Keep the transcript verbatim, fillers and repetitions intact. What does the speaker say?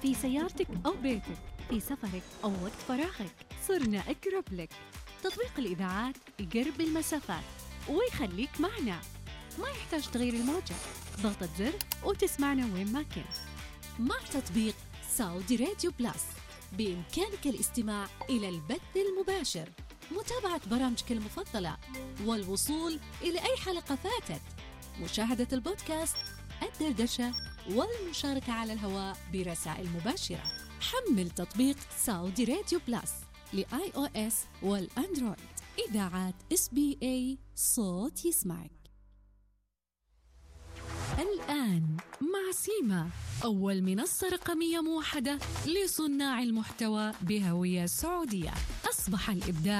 في سيارتك أو بيتك، في سفرك أو وقت فراغك، صرنا أقرب لك. تطبيق الإذاعات يقرب المسافات ويخليك معنا، ما يحتاج تغيير الموجة، ضغطة زر وتسمعنا وين ما كنت. مع تطبيق سعودي راديو بلس بإمكانك الاستماع إلى البث المباشر، متابعة برامجك المفضلة، والوصول إلى أي حلقة فاتت، مشاهدة البودكاست، الدردشة، والمشاركة على الهواء برسائل مباشرة. حمل تطبيق سعودي راديو بلس لآي أو إس والأندرويد. إذاعات إس بي إي، صوت يسمعك. الآن مع سيما، أول منصة رقمية موحدة لصناع المحتوى بهوية سعودية. أصبح الإبداع